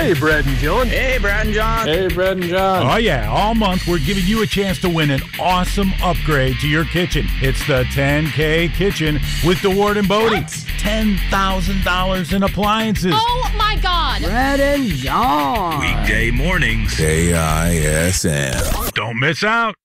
Hey, Brad and John. Hey, Brad and John. Hey, Brad and John. Oh, yeah. All month, we're giving you a chance to win an awesome upgrade to your kitchen. It's the 10K Kitchen with DeWard and Bodie. What? $10,000 in appliances. Oh, my God. Brad and John. Weekday mornings. KISM. Don't miss out.